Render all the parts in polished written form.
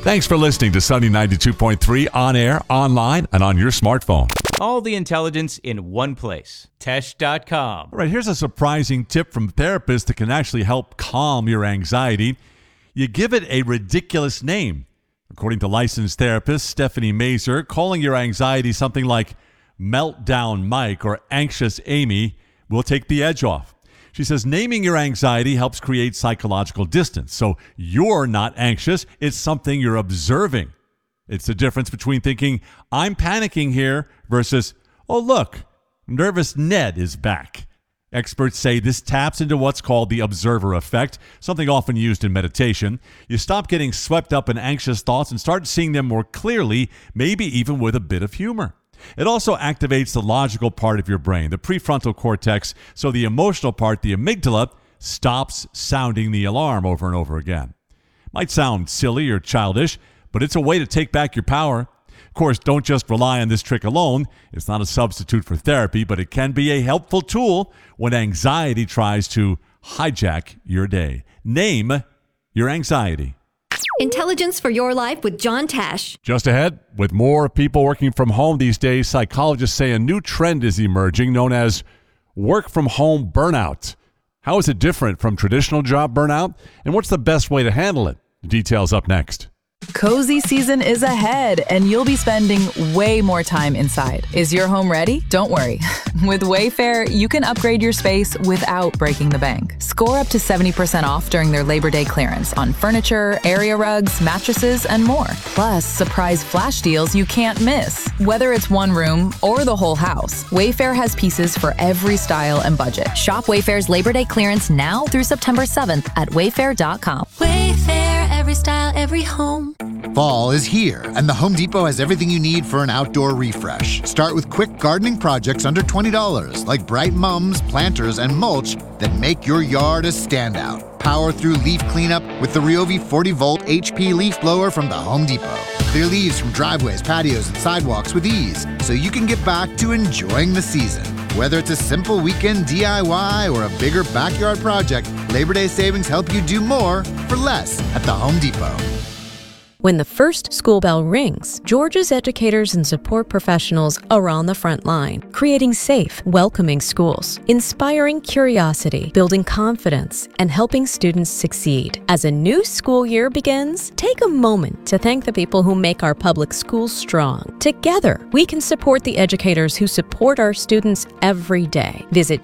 Thanks for listening to Sunny 92.3 on air, online, and on your smartphone. All the intelligence in one place. Tesh.com. All right, here's a surprising tip from therapists that can actually help calm your anxiety. You give it a ridiculous name. According to licensed therapist Stephanie Mazer, calling your anxiety something like Meltdown Mike or Anxious Amy will take the edge off. She says naming your anxiety helps create psychological distance. So you're not anxious. It's something you're observing. It's the difference between thinking, I'm panicking here versus, oh, look, nervous Ned is back. Experts say this taps into what's called the observer effect, something often used in meditation. You stop getting swept up in anxious thoughts and start seeing them more clearly, maybe even with a bit of humor. It also activates the logical part of your brain, the prefrontal cortex, so the emotional part, the amygdala, stops sounding the alarm over and over again. Might sound silly or childish, but it's a way to take back your power. Of course, don't just rely on this trick alone. It's not a substitute for therapy, but it can be a helpful tool when anxiety tries to hijack your day. Name your anxiety. Intelligence for your life with John Tash. Just ahead, with more people working from home these days, psychologists say a new trend is emerging known as work from home burnout. How is it different from traditional job burnout? And what's the best way to handle it? The details up next. Cozy season is ahead, and you'll be spending way more time inside. Is your home ready? Don't worry. With Wayfair, you can upgrade your space without breaking the bank. Score up to 70% off during their Labor Day clearance on furniture, area rugs, mattresses, and more. Plus, surprise flash deals you can't miss. Whether it's one room or the whole house, Wayfair has pieces for every style and budget. Shop Wayfair's Labor Day clearance now through September 7th at wayfair.com. Wayfair, every style, every home. Fall is here, and the Home Depot has everything you need for an outdoor refresh. Start with quick gardening projects under $20, like bright mums, planters, and mulch that make your yard a standout. Power through leaf cleanup with the Ryobi 40-volt HP leaf blower from the Home Depot. Clear leaves from driveways, patios, and sidewalks with ease, so you can get back to enjoying the season. Whether it's a simple weekend DIY or a bigger backyard project, Labor Day savings help you do more for less at the Home Depot. When the first school bell rings, Georgia's educators and support professionals are on the front line, creating safe, welcoming schools, inspiring curiosity, building confidence, and helping students succeed. As a new school year begins, take a moment to thank the people who make our public schools strong. Together, we can support the educators who support our students every day. Visit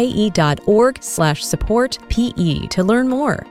gae.org/support-PE to learn more.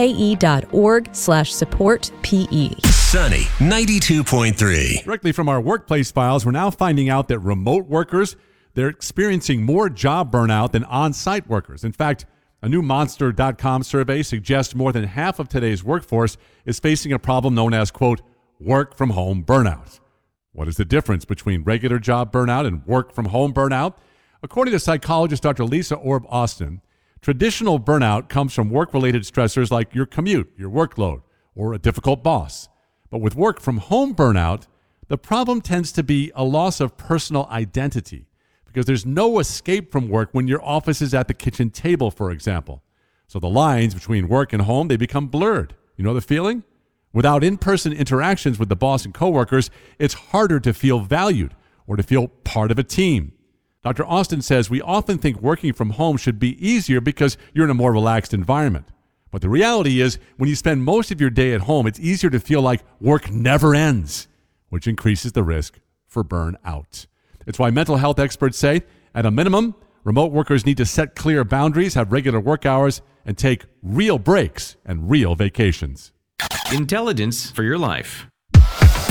gae.org/support-PE. Sunny 92.3. Directly from our workplace files, we're now finding out that remote workers, they're experiencing more job burnout than on-site workers. In fact, a new Monster.com survey suggests more than half of today's workforce is facing a problem known as, quote, work from home burnout. What is the difference between regular job burnout and work from home burnout? According to psychologist Dr. Lisa Orb Austin, traditional burnout comes from work-related stressors like your commute, your workload, or a difficult boss. But with work from home burnout, the problem tends to be a loss of personal identity because there's no escape from work when your office is at the kitchen table, for example. So the lines between work and home, they become blurred. You know the feeling? Without in-person interactions with the boss and coworkers, it's harder to feel valued or to feel part of a team. Dr. Austin says we often think working from home should be easier because you're in a more relaxed environment. But the reality is, when you spend most of your day at home, it's easier to feel like work never ends, which increases the risk for burnout. It's why mental health experts say, at a minimum, remote workers need to set clear boundaries, have regular work hours, and take real breaks and real vacations. Intelligence for your life.